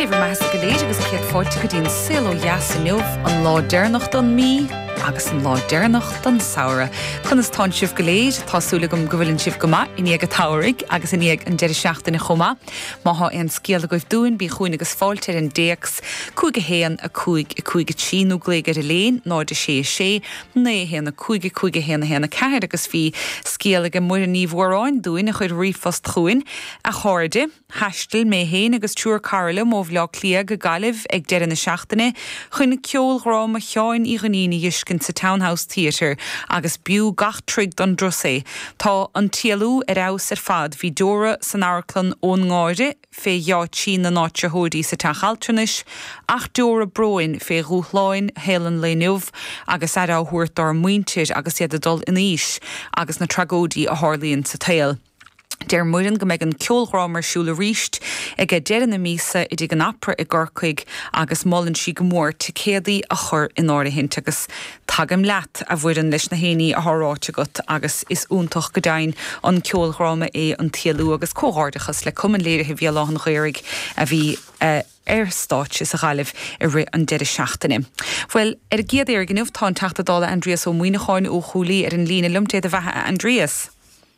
Léver meas go léide agus céad fáilte go dtíon sil ó jaas a nuamh an lá dearnach don mí agus an lá dearnach don saora. Chun is tá sibh go léid, tásúla gom go bhfuiln sibh goma in ag a táirigh agus in ag an deidir seachtainna chuma. Maitha an scéal a goibh dúin bí chuin agus fáilte an déex cúig a héan a cúig a tíú gléige a léin, náid a sé, né héan a cúig a héanna ceir agus bhí scéal a muir a níomhháráin dúin a chuid riomfast chuin a cháirde, heistil mé héin agus túr Carla mó bhleá clia go galibh ag deireanna seachtainna chuin ceol rám a cheáin í gníine dhiiscin sa Townhouse Theatre agus bíú gach trig don drosé. Tá an tialú aus fad hí dóra san airclan ón ngáide fé tí na náte hódaí sa tachaltranis, ach dóra broin fé rúthláin hélan léniuh agus ará thuirtar muintir agus iad a dul iníis agus na tragódí a hálíonn sa tail. Deir muirin go méid an ceolrámar siúla ríist ag a deireann na mísa i d an apra i gcurcaig agus mollann si go mór te céadaí a chur in áiritheint agus tagam leat a bhuiireann leis na héanaí a thráte agat agus is úntaach go dain an ceolráma é an tialú agus cóáirdachas le cuman léirithe bhí láhan chuirigh a bhí stáit is a galibh i ri an deidir seachtainna. Well, géad ar gniuh tá teachtadála Andreas ó muoineáin ó choulaí ar an lína lumtéad a bheithe Andreas.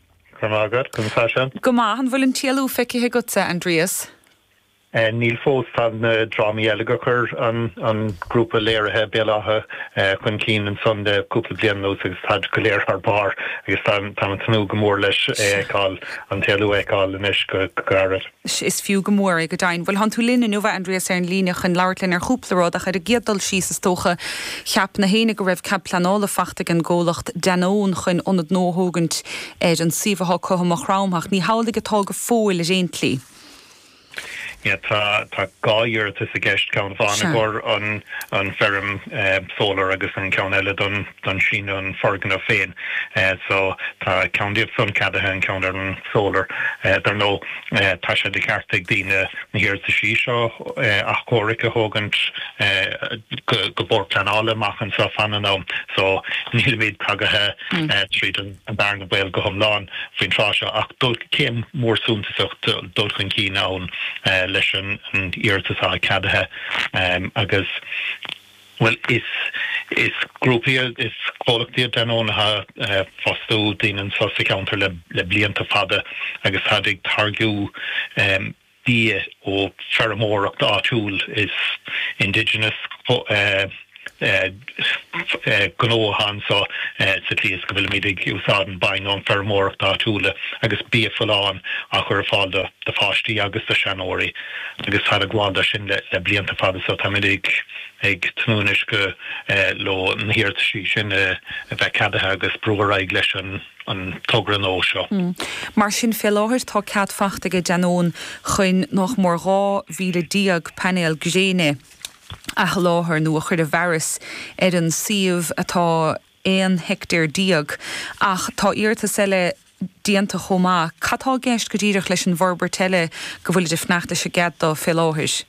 Go maith an bhfuil an tialú feicithe gutsa, Andreas? Níl fós tan drámaí eile go chur an grúpa léirithe béalathe chun cín an son de cúpla bliain nó agus tá go léir ar bar agus tá an tanú go mór leis éáil an tialú éáil inis go garad. Is fiú go mór go dain. Bhfuil han tú lína nuha Andreas ar an líne chun leirlinn ar chúplarád a chuir a géaddal síos is tócha cheap na héine go raibh cap planála fachta an ggólacht denón chun onad nóthógant an siomhath chuhamach rámach ní hála go tá go fóil a réintlí. Tá gáir is a gceist ceann fána gur an ferm solar agus an ceann eile don sin an forgan a féin. So tá ceandiad sun cadathe an ceann an solar. Dar nó tá sé de ceartaigh díine na hir sa sí seo ach córic a thógant go bór planála machchan sa fanna ná. So níl míad cagathe tríd an bearna bhil go thomláin faoin trá seo ach dul céim mór súntaach dul chun cí nán leis an íirtatá cadathe agus well is grúpaí is cólachtaí denónatha fostú daoine sa counter le blianta fada agus hadig targiú bia ó ferramóracht áitiúil is indigenous gnóhan so sa tlíos go bhfuil mídig úsádan bain an fermóracht áitiúla agus bí fallán a chur fáil de fáistí agus de seanóirí agus had a gháda sin le blianta fada so tá mídig ag tnúnis go lo an hirt sí sin a bheith cadathe agus brúraig leis an tugran ó seo. Mar sin fé láthir tá ceadfachta go denón chuin nach mór rá bhíle díag panel gréine a láthir nó a chuir a bheras ar an siomh atá 1 hectar díag ach tá íirta selle díanta chomá. Catá gceist go dtíireach leis an bhorbar teile go bhfuil de fneachta se gad dá fé láthir?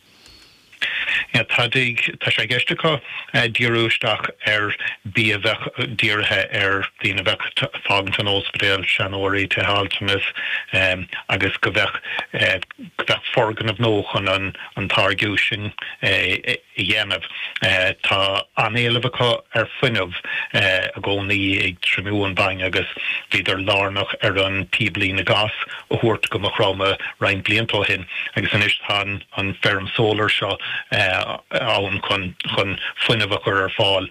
Tá sé geisteá díúisteach ar bí a bheith díirithe ar dtíana bheith fágan an ospedéil seanóirí te háaltanas agus go bheith forgan of nóchan an targiú sin i dhéanamh. Tá anéalabhacha ar fuinmh a gcónaí ag trimú an bain agus bhíidir lárnach ar an tíblí na gas ó thuirt go marráma rein bliantó hin agus an istá an ferm solar seo ann chun fuinmh chur ar fáil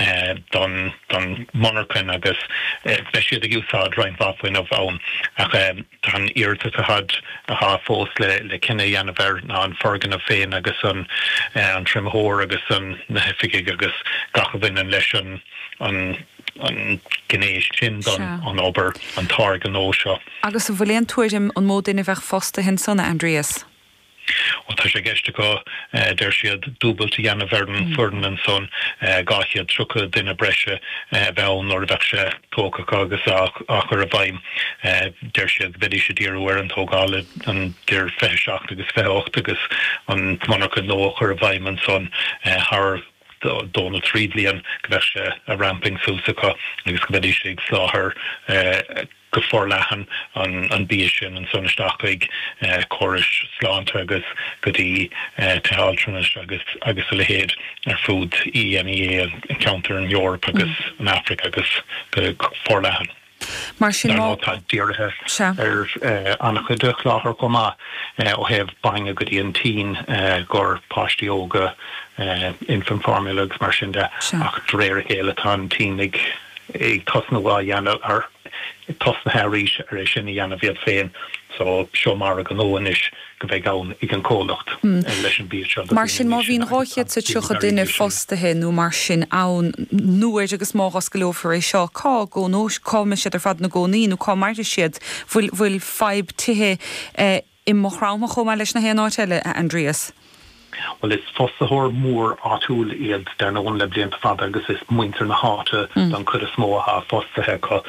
don monarchan agus bheith siad a gúsáid rein bhafuinmh ann ach tá an íirta had a há fós le cinenne dhéanamh ar ná an forgan a féin agus an trimthóir agus an na hefiigh agus gacha bhine leis an gnééis sin an obair an targan ó seo. Agus a bhfuilíon tuairim an módaine bheith fosta hin sanna, Andreas? Tá sé geiste go der siad dúbalta dhéanamh verden furdan an son gáchiad trucha duine breise bheann nó bheith sé tócacha agus a chur a bhaim der siad bhí sé díorhar an tógála an dir feseach agus feocht agus an monarcha nó chur a bhaim an son Donald Treadlian gohfuil a ramping súsacha agus go bhfuil sé ag sláthar go forlehan an bí sin an sonnaisteach choris sláinte agus gotí tehaltranais agus a lehéad ar food EMEA an counter in Europe agus an Africa agus go forlehan. Mar sin díirithe ar annach chuideach láthair comá ó heh bainge go dtíon tí gur páistí óga infant formula agus mar sin de ach réir chéile tá tí ag tosna bhá dhéanamh ar tosna hairís ar é sin dhéanamh bhíad féin so seo mar a gnóin is go bheith gán ag an cólacht leis an bíad seo. Mar sin má bhíon ráichead sa tucha duine fostathe nó mar sin ann nuair agus mágus go leofar é seo cá go nós cáime siad ar fad na gcónaí nó cá mairte siad bhfuil feib tithe i mochráma chomá leis na héanáiteile Andreas. Well, is fostathór mór átúil iad der na le blianta fada agus is muinter na háte dan chud a smó a fostathe go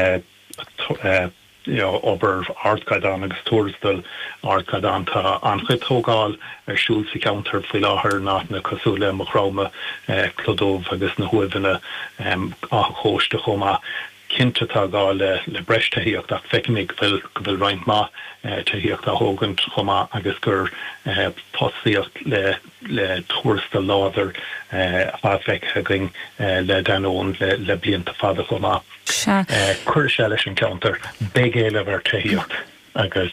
ober aardgadán agus túrstal aardgadán tá anchuidtógáil ar siúlsa counter faoi láthair nána cosúla mochráma clodómh agus na huihanna á chóiste chomá cinnte tá gáil le breistheíocht ach feicimig go bhfuil roint má teíocht a hógant chomá agus gur posíocht le túrstal láidir a feice going le danón le blianta fada chomá. Cuir se leis an counter big éile bhar teíocht agus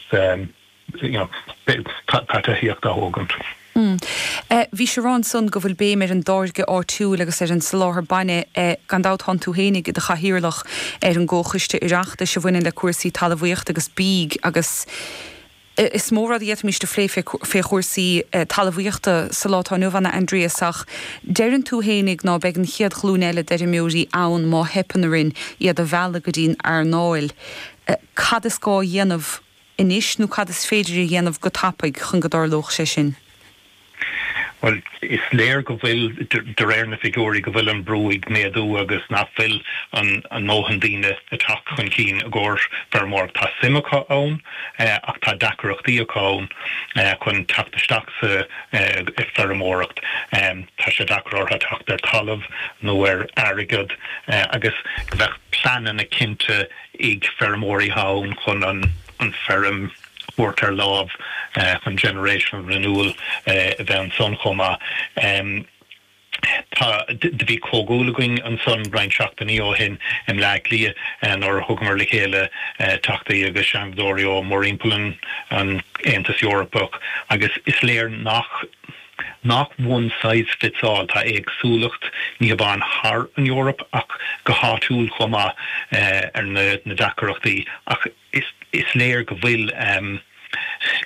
teíocht a hógant. Bhí se rán son go bhfuil béimir an dáirge áitiú agus ar an sláthar baine gandát han tú hénig de chahirirlach ar an ggóchuiste iireachta se bhfuin le cuasaí talmhaíocht agus bíg agus is mór a dhéit míiste flé fé chósaí talmhaíochta sa látá nuhanna Andreasach deann tú hénig ná began chiad chlúnéile de méí ann má hepanarinn iad a bhela go dtín ar náil. Cad is gá dhéanamh inis nó cad is féidir dhéanamh go tappaig chun godorlóch sé sin. Well, is léir go bhfuil de réir na figúí go bhfuil an brúig néadú agus nachfuil an nóhandíine atá chun cín a gcóir fermór tá simachá ann ach tá dacrochtaí aán chun taptaisteach sa fermóracht tá sé dacróir a tacht ar talamh nó ar airigad agus go bheith planan na cinnte ag fermóí hán chun an ferm Water Love from Generation Renewal bheith son chomá tá de bhí cógólaing an son Brian seachtaí ó hin im le lia nó thugamar le chéile tachtaí agus seandóirí Maureen an Aontas Europach agus is léir nach one size fits all tá agsúlacht ní ban haar an Europe ach go háúil chomá ar na dacrochtaí ach is léir go bhfuil